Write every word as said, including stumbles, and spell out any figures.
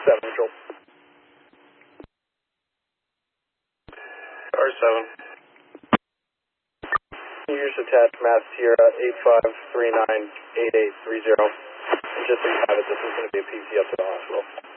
seven, control. R seven. Use attached Mass Sierra eight five three nine eight eight three zero. And just so you have it, this is going to be a P C up to the hospital.